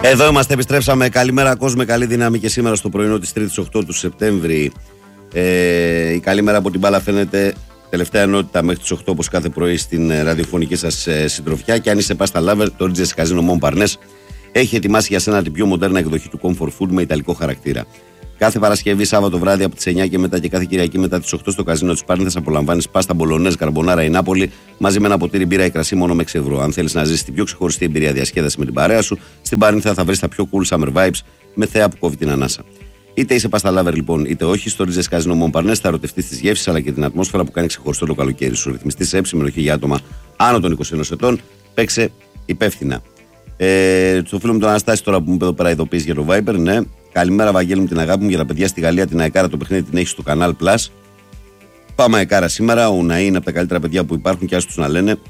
Εδώ είμαστε, επιστρέψαμε. Καλημέρα κόσμο, καλή δύναμη και σήμερα στο πρωινό της 3ης 8 του Σεπτέμβρη. Η καλή μέρα από την μπάλα φαίνεται τελευταία ενότητα μέχρι τις 8 όπως κάθε πρωί στην ραδιοφωνική σας συντροφιά. Και αν είσαι πάστα lover, το Ridges Casino Montparnasse έχει ετοιμάσει για σένα την πιο μοντέρνα εκδοχή του comfort food με ιταλικό χαρακτήρα. Κάθε Παρασκευή, Σάββατο βράδυ από τις 9 και μετά και κάθε Κυριακή μετά τις 8 στο καζίνο της Πάρνηθας απολαμβάνεις πάστα μπολονέζ, καρμπονάρα ή Νάπολη μαζί με ένα ποτήρι μπύρα ή κρασί μόνο με 6 ευρώ. Αν θέλεις να ζήσεις την πιο ξεχωριστή εμπειρία διασκέδαση με την παρέα σου, στην Πάρνηθα θα βρεις τα πιο cool summer vibes με θέα που κόβει την ανάσα. Είτε είσαι πάστα lover λοιπόν, είτε όχι, στο Ridges Casino Montparnasse θα ερωτευτείς τις γεύσεις αλλά και την ατμόσφαιρα που κάνει ξεχωριστό το καλοκαίρι σου. Ρυθμιστής σε συμμετοχή για άτομα άνω των 21 ετών, παίξε υπεύθυνα. Στο φίλο μου τον Αναστάση τώρα που μου είπε εδώ πέρα ειδοποίηση για το Viper, ναι. Καλημέρα, Βαγγέλη μου, την αγάπη μου για τα παιδιά στη Γαλλία. Την Αεκάρα το παιχνίδι την έχει στο Canal Plus. Πάμε Αεκάρα σήμερα. Ο Ναή είναι από τα καλύτερα παιδιά που υπάρχουν και άστος να λένε.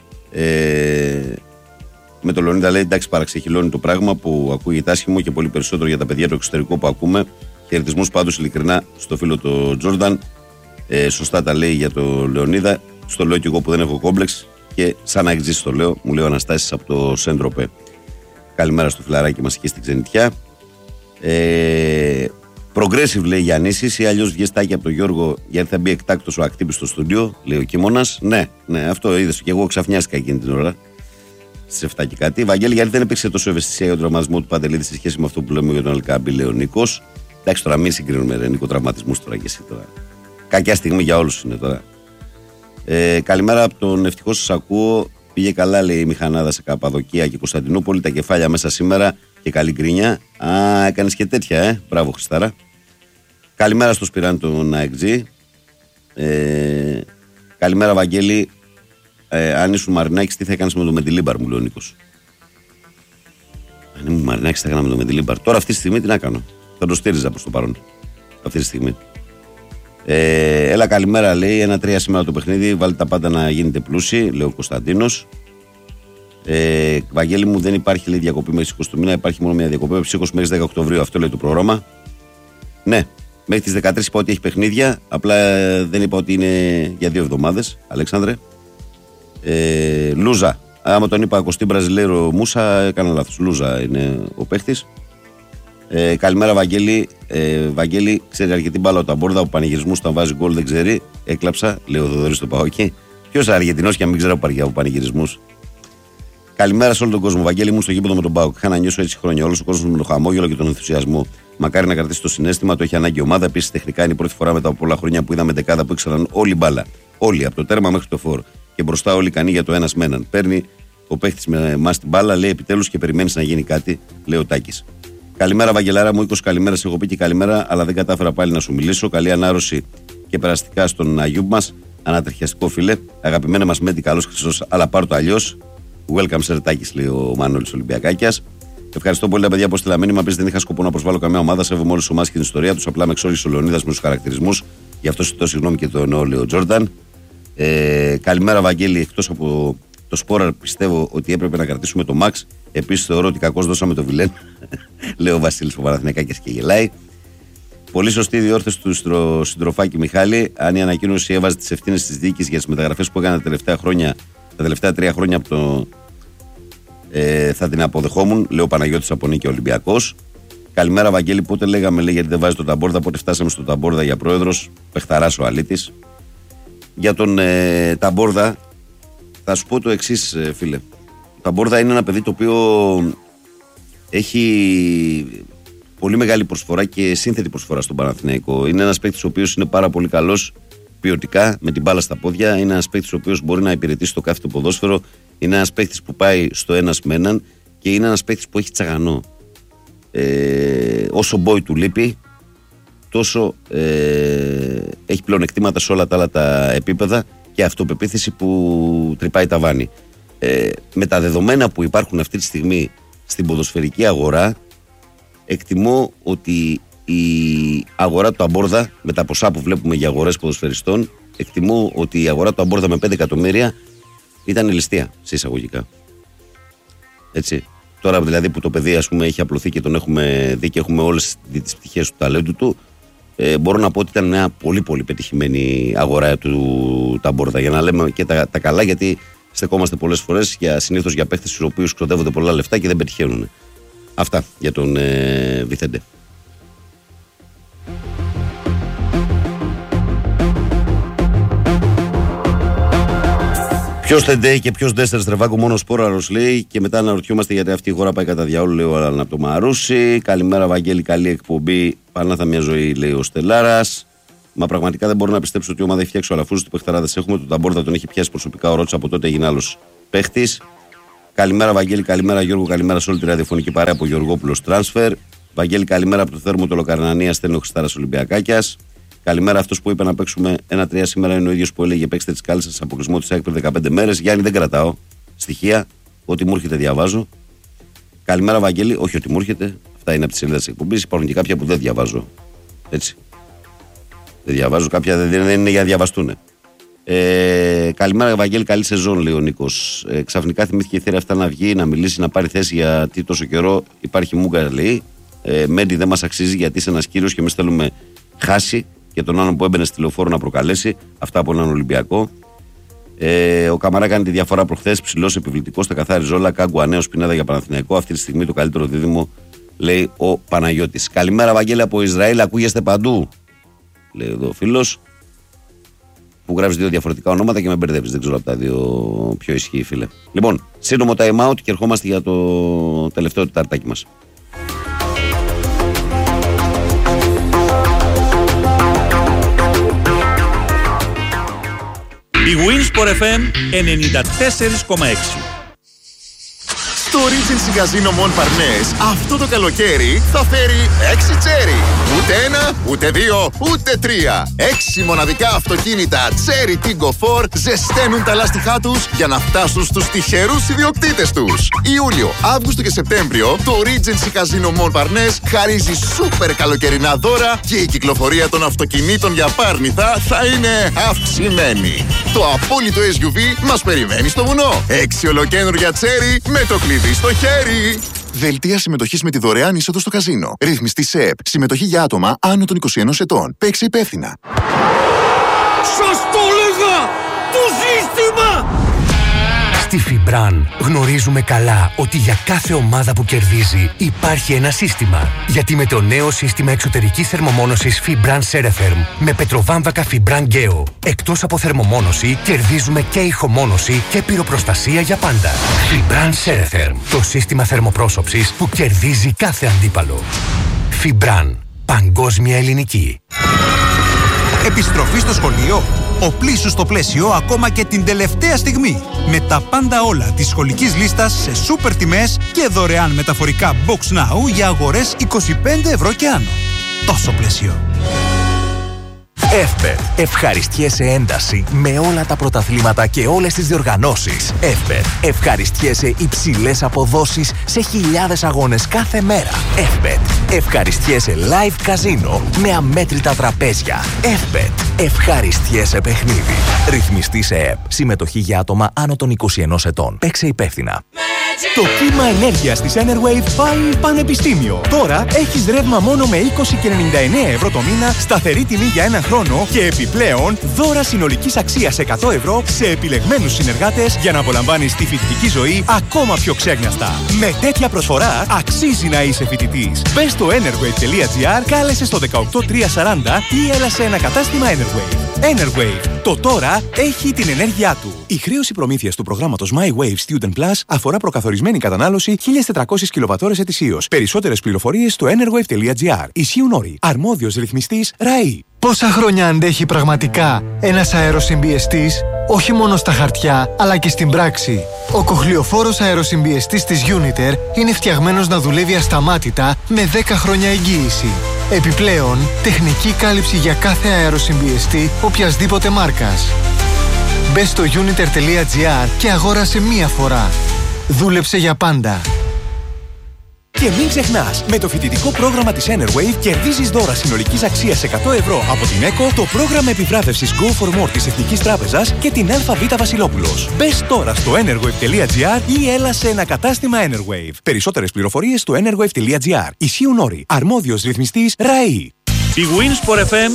Με το Λεωνίδα λέει εντάξει, παραξεχυλώνει το πράγμα που ακούγεται άσχημο και πολύ περισσότερο για τα παιδιά του εξωτερικού που ακούμε. Χαιρετισμούς πάντως ειλικρινά στο φίλο του Τζόρνταν. Σωστά τα λέει για το Λεωνίδα. Στο λέω και εγώ που δεν έχω κόμπλεξ και σαν να εξής το λέω. Μου λέει ο Αναστάσης από το Σέντροπε. Καλημέρα στο φιλαράκι μας εκεί στην Ξενιτιά. Progressive λέει Γιαννήσης ή αλλιώς βγεστάκι από τον Γιώργο γιατί θα μπει εκτάκτος ο Ακτύπης στο στούντιο, λέει ο Κίμωνας. Ναι, αυτό είδες και εγώ ξαφνιάστηκα εκείνη την ώρα στις 7 και κάτι. Βαγγέλη, γιατί δεν υπήρξε τόσο ευαισθησία ο τραυματισμό του Παντελίδη σε σχέση με αυτό που λέμε για τον Αλκάμπη, λέει ο Νίκος. Εντάξει, τώρα μην συγκρίνουμε Νίκο τραυματισμούς τώρα και εσύ τώρα. Κακιά στιγμή για όλους είναι τώρα. Καλημέρα από τον ευτυχώ σας ακούω. Πήγε καλά, λέει η Μηχανάδα σε Καπαδοκία και Κωνσταντινούπολη. Τα κεφάλια μέσα σήμερα και καλή γκρίνια. Α, έκανες και τέτοια, Μπράβο, Χριστάρα. Καλημέρα στο Σπυράν τον ΑΕΚΤΖ. Καλημέρα, Βαγγέλη. Αν ήσουν Μαρινάκης, τι θα έκανες με το Μεντιλίμπαρ, μου λέει ο Νίκος. Αν ήμουν Μαρινάκης, θα έκανα με το Μεντιλίμπαρ. Τώρα αυτή τη στιγμή τι να κάνω. Θα το στήριζα προς το παρόν. Αυτή τη στιγμή. Έλα, καλημέρα, λέει. 1-3 σήμερα το παιχνίδι. Βάλτε τα πάντα να γίνετε πλούσιοι, λέει ο Κωνσταντίνος. Βαγγέλη μου, δεν υπάρχει λέει, διακοπή μέχρι τις 20 του μήνα. Υπάρχει μόνο μια διακοπή από τις 20 μέχρι 10 Οκτωβρίου. Αυτό λέει το πρόγραμμα. Ναι, μέχρι τις 13 είπα ότι έχει παιχνίδια. Απλά δεν είπα ότι είναι για 2 εβδομάδες, Αλέξανδρε. Λούζα. Άμα τον είπα Κωστή Μπραζιλέρο Μούσα, έκανα λάθος. Λούζα είναι ο παίχτης. Καλημέρα, Βαγγέλη. Βαγγέλη, ξέρει αρκετή μπάλα ο Ταμπόρδα από πανηγυρισμούς όταν βάζει γκολ δεν ξέρει. Έκλαψα, λέει ο Θοδωρής στο Παόκι. Ποιος Αργεντινός και αν μην ξέρω από πανηγυρισμούς. Καλημέρα σε όλο τον κόσμο. Βαγγέλη μου στο γήπεδο με τον Πάοκ. Είχα να νιώσω έτσι χρόνια. Όλος ο κόσμος με το χαμόγελο και τον ενθουσιασμό. Μακάρι να κρατήσει το συναίσθημα, το έχει ανάγκη η ομάδα. Επίσης, τεχνικά είναι η πρώτη φορά μετά από πολλά χρόνια που είδαμε δεκάδα που ήξεραν όλη μπάλα. Όλοι, από το τέρμα μέχρι το φόρ. Και μπροστά όλοι ικανοί για το ένας με έναν. Παίρνει ο παίχτης με εμάς την μπάλα, λέει επιτέλους και περιμένει να γίνει κάτι, λέει ο Τάκης. Καλημέρα, Βαγγελάρα μου. 20 καλημέρα, σε έχω πει και καλημέρα, αλλά δεν κατάφερα πάλι να σου μιλήσω. Καλή ανάρρωση και περαστικά στον Αγιούμπ μας. Ανατριχιαστικό φίλε. Αγαπημένα μας Μέντι, καλός Χριστός, αλλά πάρω το αλλιώς. Welcome, Sir Τάκης, λέει ο Μάνολης Ολυμπιακάκιας. Ευχαριστώ πολύ τα παιδιά που στείλα μήνυμα. Πες δεν είχα σκοπό να προσβάλλω καμία ομάδα. Σέβομαι όλες τις ομάδες και την ιστορία τους. Απλά με εξόρισε ο Λεωνίδας με τους χαρακτηρισμούς. Γι' αυτό ζητώ συγγνώμη και το εννοώ, λέει ο Τζόρνταν. Καλημέρα, Βαγγέλη. Εκτός από το Σπόρα, πιστεύω ότι έπρεπε να κρατήσουμε το Max. Επίσης, θεωρώ ότι κακώς δώσαμε το Βιλέν. Λέει ο Βασίλης ο Παναθηναϊκάκης και γελάει. Πολύ σωστή η διόρθωση του συντροφάκη Μιχάλη. Αν η ανακοίνωση έβαζε τις ευθύνες της διοίκησης για τις μεταγραφές που έκανε τα τελευταία 3 χρόνια από το. Θα την αποδεχόμουν, λέει ο Παναγιώτης από Νίκη Ολυμπιακός. Καλημέρα, Βαγγέλη. Πότε λέγαμε, λέει, γιατί δεν βάζει τον Ταμπόρδα, πότε φτάσαμε στον Ταμπόρδα για πρόεδρος. Πεχταράς ο αλήτης. Για τον Ταμπόρδα, θα σου πω το εξής, φίλε. Ο Ταμπόρδα είναι ένα παιδί το οποίο έχει πολύ μεγάλη προσφορά και σύνθετη προσφορά στον Παναθηναϊκό. Είναι ένας παίκτης ο οποίος είναι πάρα πολύ καλός ποιοτικά, με την μπάλα στα πόδια. Είναι ένας παίκτης ο οποίος μπορεί να υπηρετήσει το κάθε του ποδόσφαιρο. Είναι ένας παίκτης που πάει στο ένας με έναν και είναι ένας παίκτης που έχει τσαγανό. Όσο μπόι του λείπει, τόσο έχει πλεονεκτήματα σε όλα τα άλλα τα επίπεδα και αυτοπεποίθηση που τρυπάει ταβάνι. Με τα δεδομένα που υπάρχουν αυτή τη στιγμή στην ποδοσφαιρική αγορά, εκτιμώ ότι η αγορά του Αμπόρδα, με τα ποσά που βλέπουμε για αγορές ποδοσφαιριστών, εκτιμώ ότι η αγορά του Αμπόρδα με 5 εκατομμύρια ήταν ληστεία, σε εισαγωγικά. Έτσι. Τώρα δηλαδή που το παιδί ας πούμε έχει απλωθεί και τον έχουμε δει και έχουμε όλες τις πτυχές του ταλέντου του, μπορώ να πω ότι ήταν μια πολύ πολύ πετυχημένη αγορά του Ταμπόρδα, για να λέμε και τα καλά, γιατί στεκόμαστε πολλές φορές συνήθως για παίχτες στους οποίους ξοδεύονται πολλά λεφτά και δεν πετυχαίνουν. Αυτά για τον Βιθέντε. Ποιος δεν ντέει και ποιος δεν Στρεβάκο, μόνο Σπόραρος λέει. Και μετά αναρωτιόμαστε γιατί αυτή η χώρα πάει κατά διαόλου, λέει ο Άλλαν από το Μαρούσι. Καλημέρα, Βαγγέλη, καλή εκπομπή. Πανάθα μια ζωή, λέει ο Στελάρας. Μα πραγματικά δεν μπορώ να πιστέψω ότι η ομάδα έχει φτιάξει ο Αλαφούζος του παιχταράδες. Έχουμε τον Ταμπόρδα, τον έχει πιάσει προσωπικά ο Ρότσα, από τότε έγινε άλλος παίχτης. Καλημέρα, Βαγγέλη, καλημέρα, Γιώργο, καλημέρα σε όλη τη ραδιοφωνική παρέα από Γεωργόπουλος Transfer. Βαγγέλη, καλημέρα από το Θέρμο του Λοκαρνανία, στέλνει ο Χριστάρας Ολυμπιακάκιας. Καλημέρα, αυτός που είπε να παίξουμε 1-3 σήμερα είναι ο ίδιος που έλεγε παίξτε τις κάλισες σε αποκλεισμό της ΑΕΚ πριν 15 μέρες. Γιάννη, δεν κρατάω στοιχεία. Ό,τι μου έρχεται διαβάζω. Καλημέρα, Βαγγέλη. Όχι ότι μου έρχεται. Αυτά είναι από τις σελίδες της εκπομπής. Υπάρχουν και κάποια που δεν διαβάζω. Έτσι. Δεν διαβάζω. Κάποια δεν είναι για να διαβαστούν. Καλημέρα, Βαγγέλη. Καλή σεζόν, λέει ο Νίκος. Ξαφνικά θυμήθηκε η θέρα αυτά να βγει, να μιλήσει, να πάρει θέση γιατί τόσο καιρό υπάρχει μούγκα, λέει. Μέντι, δεν μας αξίζει γιατί είσαι ένας κύριος και εμείς θέλουμε χάσει και τον άλλον που έμπαινε στη λεωφόρο να προκαλέσει. Αυτά από έναν Ολυμπιακό. Ο Καμαρά κάνει τη διαφορά προχθές. Ψηλός, επιβλητικός, τα καθάριζε όλα. Κάγκου, ανέος, Πινάδα για Παναθηναϊκό. Αυτή τη στιγμή το καλύτερο δίδυμο, λέει ο Παναγιώτης. Καλημέρα, Βαγγέλη, από Ισραήλ. Ακούγεστε παντού, λέει εδώ ο φίλος. Που γράφει δύο διαφορετικά ονόματα και με μπερδεύει. Δεν ξέρω από τα δύο ποιο ισχύει, φίλε. Λοιπόν, σύντομο time out και ερχόμαστε για το τελευταίο τεταρτάκι μας. Η Winsport FM 94,6. Το Regency Casino Mon Parnes αυτό το καλοκαίρι θα φέρει 6 τσέρι. Ούτε ένα, ούτε δύο, ούτε τρία. 6 μοναδικά αυτοκίνητα Cherry Tiggo 4 ζεσταίνουν τα λάστιχά τους για να φτάσουν στους τυχερούς ιδιοκτήτες τους. Ιούλιο, Αύγουστο και Σεπτέμβριο το Regency Casino Mon Parnes χαρίζει σούπερ καλοκαιρινά δώρα και η κυκλοφορία των αυτοκινήτων για Πάρνηθα θα είναι αυξημένη. Το απόλυτο SUV μας περιμένει στο βουνό. 6 ολοκαίνουργια τσέρι με το κλειδί στο χέρι. Δελτία συμμετοχής με τη δωρεάν είσοδο στο καζίνο. Ρύθμιστη ΣΕΠ. Συμμετοχή για άτομα άνω των 21 ετών. Παίξε υπεύθυνα. Σας το έλεγα! Το σύστημα! Στη Φιμπραν γνωρίζουμε καλά ότι για κάθε ομάδα που κερδίζει υπάρχει ένα σύστημα. Γιατί με το νέο σύστημα εξωτερικής θερμομόνωσης Fibran Ceretherm με πετροβάμβακα Fibran Geo, εκτός από θερμομόνωση κερδίζουμε και ηχομόνωση και πυροπροστασία για πάντα. Fibran Ceretherm, το σύστημα θερμοπρόσωψης που κερδίζει κάθε αντίπαλο. Fibran, παγκόσμια ελληνική. Επιστροφή στο σχολείο. Οπλίσου στο πλαίσιο ακόμα και την τελευταία στιγμή. Με τα πάντα όλα της σχολικής λίστας σε σούπερ τιμές και δωρεάν μεταφορικά Box Now για αγορές 25 ευρώ και άνω. Τόσο πλαίσιο. Εύπετ. Ευχαριστιέσαι ένταση με όλα τα πρωταθλήματα και όλες τις διοργανώσεις. Εύπετ. Ευχαριστιέσαι υψηλές αποδόσεις σε χιλιάδες αγώνες κάθε μέρα. Εύπετ. Ευχαριστιέσαι live καζίνο με αμέτρητα τραπέζια. Εύπετ. Ευχαριστιέσαι παιχνίδι. Ρυθμιστή σε ΕΠ. Συμμετοχή για άτομα άνω των 21 ετών. Παίξε υπεύθυνα. Το κύμα ενέργειας της Enerwave πάει πανεπιστήμιο. Τώρα έχεις ρεύμα μόνο με 20 και 99 ευρώ το μήνα, σταθερή τιμή για έναν χρόνο και επιπλέον δώρα συνολικής αξίας 100 ευρώ σε επιλεγμένους συνεργάτες για να απολαμβάνεις τη φοιτητική ζωή ακόμα πιο ξέγνιαστα. Με τέτοια προσφορά αξίζει να είσαι φοιτητής. Μπες στο enerwave.gr, κάλεσε στο 18340 ή έλα σε ένα κατάστημα Enerwave. Enerwave. Το τώρα έχει την ενέργειά του. Η χρέωση προμήθειας του προγράμματος My Wave Student Plus αφορά προκαθορισμένη κατανάλωση 1.400 κιλοβατώρες ετησίως. Περισσότερες πληροφορίες στο enerwave.gr. Ισχύουν όροι. Αρμόδιος ρυθμιστής ΡΑΗ. Πόσα χρόνια αντέχει πραγματικά ένας αεροσυμπιεστής, όχι μόνο στα χαρτιά, αλλά και στην πράξη. Ο κοχλιοφόρος αεροσυμπιεστής της Uniter είναι φτιαγμένος να δουλεύει ασταμάτητα με 10 χρόνια εγγύηση. Επιπλέον, τεχνική κάλυψη για κάθε αεροσυμπιεστή οποιασδήποτε μάρκας. Μπες στο uniter.gr και αγόρασε μία φορά. Δούλεψε για πάντα. Και μην ξεχνάς, με το φοιτητικό πρόγραμμα της Enerwave κερδίζεις δώρα συνολικής αξίας 100 ευρώ από την ΕΚΟ, το πρόγραμμα επιβράβευσης Go for More της Εθνικής Τράπεζας και την ΑΒ Βασιλόπουλος. Μπες τώρα στο enerwave.gr ή έλα σε ένα κατάστημα Enerwave. Περισσότερες πληροφορίες στο enerwave.gr. Ισχύουν όροι. Αρμόδιος ρυθμιστής ΡΑΗ. Η Winsport FM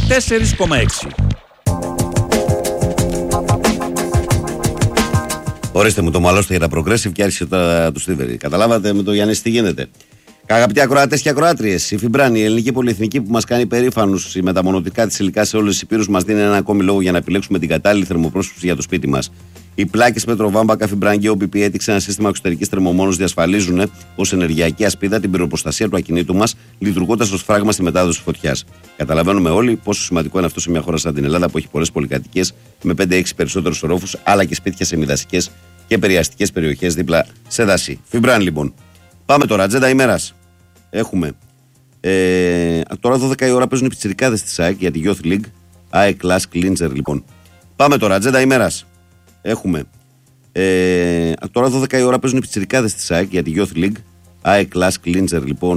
94,6. Ορίστε μου, το μαλώστε για τα progressive και άρχισε τώρα του Στίβερη. Καταλάβατε με το Γιάννη τι γίνεται. Αγαπητοί ακροατές και ακροάτριες, η Φιμπράν, η ελληνική πολυεθνική που μας κάνει περήφανους με τα μονοτικά της υλικά σε όλες τις υπήρους, μας δίνει ένα ακόμη λόγο για να επιλέξουμε την κατάλληλη θερμοπρόσωψη για το σπίτι μας. Οι πλάκες Πετροβάμβακα, Φιμπράν και OPP έδειξαν ένα σύστημα εξωτερικής θερμομόνωσης, διασφαλίζουν ως ενεργειακή ασπίδα την πυροπροστασία του ακινήτου μας, λειτουργώντας ως φράγμα στη μετάδοση φωτιάς. Καταλαβαίνουμε όλοι πόσο σημαντικό είναι αυτό σε μια χώρα σαν την Ελλάδα που έχει πολλές πολυκατοικίες με 5-6 περισσότερους ορόφους, αλλά και σπίτια σε μηδασικές και περιαστικές περιοχές δίπλα σε δάση. Φιμπράν λοιπόν. Πάμε τώρα, ατζέντα ημέρας. Έχουμε. Τώρα 12 η ώρα παίζουν οι πιτσιρικάδες της ΑΕΚ για τη Youth League. ΑΕΚ Class Cleanser λοιπόν. Πάμε τώρα, ατζέντα ημέρας. Έχουμε. Τώρα 12 η ώρα παίζουν οι πιτσιρικάδες της ΑΕΚ για τη Youth League. ΑΕΚ Class Cleanser λοιπόν.